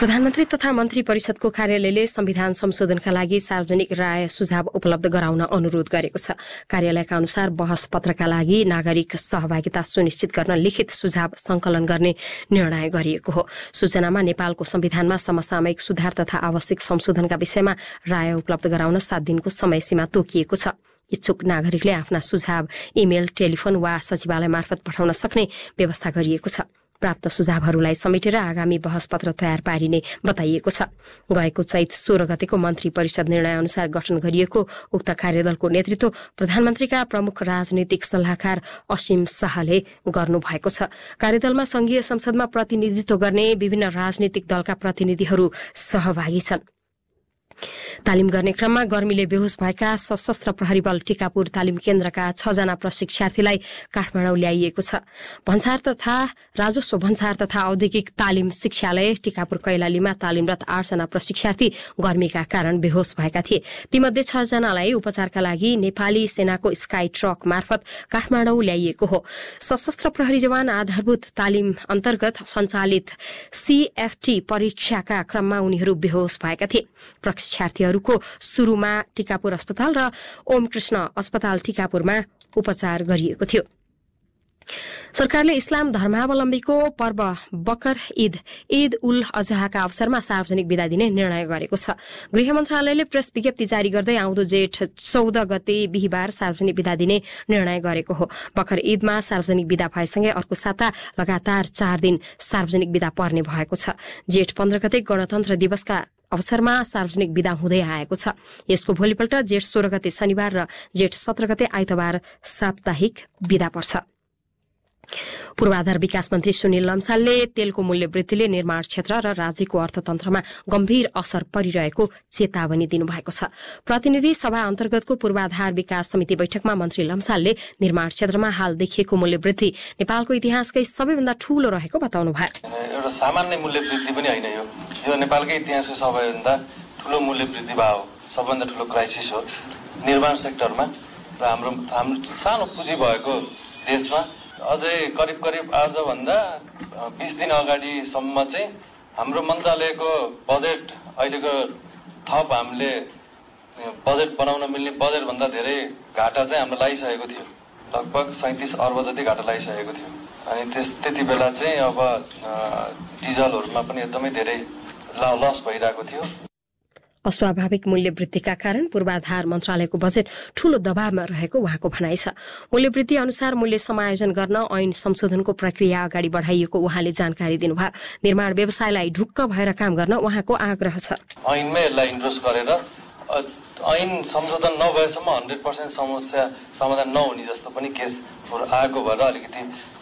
प्रधानमन्त्री तथा मन्त्री परिषदको कार्यालयले संविधान संशोधनका लागि सार्वजनिक राय सुझाव उपलब्ध गराउन अनुरोध गरेको छ। कार्यालयका अनुसार बहस पत्रका लागि नागरिक सहभागिता सुनिश्चित गर्न लिखित सुझाव संकलन गर्ने निर्णय गरिएको हो। सूचनामा नेपालको संविधानमा समसामयिक सुधार तथा आवश्यक संशोधनका विषयमा राय उपलब्ध गराउन 7 दिनको समय सीमा तोकिएको छ। इच्छुक नागरिकले आफ्ना सुझाव इमेल, टेलिफोन वा सचिवालय मार्फत पठाउन सक्ने व्यवस्था गरिएको छ। प्राप्त सुझावहरूलाई समेटेर आगामी बहस पत्र तयार पारिने बताइएको छ। गएको चैत 16 गतेको मन्त्री परिषद निर्णय अनुसार गठन गरिएको उक्त कार्यदलको नेतृत्व प्रधानमन्त्रीका प्रमुख राजनीतिक सल्लाहकार असीम शाहले गर्नुभएको छ। कार्यदलमा संघीय संसदमा प्रतिनिधित्व गर्ने विभिन्न राजनीतिक दलका प्रतिनिधिहरू सहभागी छन्। तालिम गर्ने क्रममा गर्मीले बेहोस भएका सशस्त्र प्रहरी बल टिकापुर तालिम केन्द्रका 6 जना प्रशिक्षार्थीलाई काठमाडौँ ल्याइएको छ। भन्सार तथा राजस्व भन्सार तथा औद्योगिक तालिम शिक्षालय टिकापुर कैलालीमा तालिमरत 8 जना प्रशिक्षार्थी गर्मीका कारण बेहोस भएका थिए। तीमध्ये 6 जनालाई उपचारका लागि नेपाली सेनाको स्काई ट्रक मार्फत काठमाडौँ ल्याइएको हो। सशस्त्र प्रहरी जवान आधारभूत तालिम अन्तर्गत सञ्चालित CFT परीक्षाका क्रममा उनीहरू बेहोस भएका थिए। प्रशिक्षार्थीहरूको सुरुमा टिकापुर अस्पताल र ओम कृष्ण अस्पताल टिकापुरमा उपचार गरिएको थियो। सरकारले इस्लाम धर्मावलम्बीको पर्व बकर ईद उल अजहाका अवसरमा सार्वजनिक बिदा दिने निर्णय गरेको छ। गृह मन्त्रालयले प्रेस विज्ञप्ति जारी गर्दै आउँदो जेठ 14 गते बिहीबार सार्वजनिक बिदा दिने निर्णय गरेको हो। बकर ईदमा सार्वजनिक बिदा भएसँगै अर्को साता लगातार 4 दिन सार्वजनिक बिदा पर्ने भएको छ। जेठ 15 गते गणतन्त्र दिवसका अवसरमा सार्वजनिक बिदा हुँदै आएको छ। यसको भोलिपल्ट जेठ 16 गते शनिबार र जेठ 17 गते आइतबार साप्ताहिक बिदा पर्छ। पूर्वाधार विकास मन्त्री सुनिल लम्सालले तेलको मूल्य वृद्धिले निर्माण क्षेत्र र राज्यको अर्थतन्त्रमा गम्भीर असर परिरहेको चेतावनी दिनुभएको छ। प्रतिनिधि सभा अन्तर्गतको पूर्वाधार विकास समिति बैठकमा मन्त्री लम्सालले निर्माण क्षेत्रमा हाल देखिएको मूल्य वृद्धि नेपालको इतिहासकै सबैभन्दा ठूलो रहेको बताउनुभयो। एउटा सामान्य मूल्य वृद्धि पनि होइन, यो नेपालकै इतिहासको सबैभन्दा ठूलो मूल्य वृद्धि भयो, सबभन्दा ठूलो क्राइसिस हो निर्माण सेक्टरमा। र हाम्रो सानो पुँजी भएको देशमा अझै करिब आजभन्दा 20 दिन अगाडिसम्म चाहिँ हाम्रो मन्त्रालयको बजेट अहिलेको थप हामीले बजेट बनाउन मिल्ने बजेटभन्दा धेरै घाटा चाहिँ हाम्रो लागिसकेको थियो। लगभग 37 अर्ब जति घाटा लागिसकेको थियो। अनि त्यति बेला चाहिँ अब डिजलहरूमा पनि एकदमै धेरै लस भइरहेको थियो। अस्वाभाविक मूल्य वृद्धिका कारण पूर्वाधार मन्त्रालयको बजेट ठूलो दबावमा रहेको उहाँको भनाइ छ। मूल्य वृद्धि अनुसार मूल्य समायोजन गर्न ऐन संशोधनको प्रक्रिया अगाडि बढाइएको उहाँले जानकारी दिनुभयो। निर्माण व्यवसायलाई ढुक्क भएर काम गर्न उहाँको आग्रह छ। ऐनमै यसलाई इन्ट्रोड्युस गरेर ऐन संशोधन नभएसम्म 100% समस्या समाधान नहुने जस्तो पनि केसहरू आएको भएर अलिकति